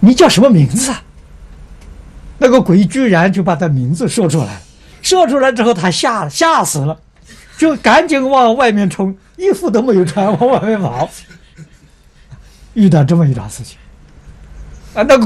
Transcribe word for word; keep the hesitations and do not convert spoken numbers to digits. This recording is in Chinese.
你叫什么名字啊？那个鬼居然就把他名字说出来了，说出来之后他吓吓死了，就赶紧往外面冲，衣服都没有穿，往外面跑。遇到这么一桩事情，啊，那个